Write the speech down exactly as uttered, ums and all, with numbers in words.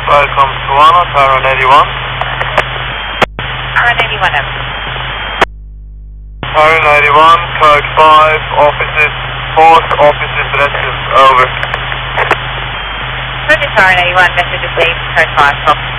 Welcome to Toronto, Tyrone eighty-one. Tyrone eighty-one, over. Tyrone eighty-one, code five, offices, fourth offices, message, over. Roger, Tyrone eighty-one, message received, code five, copy.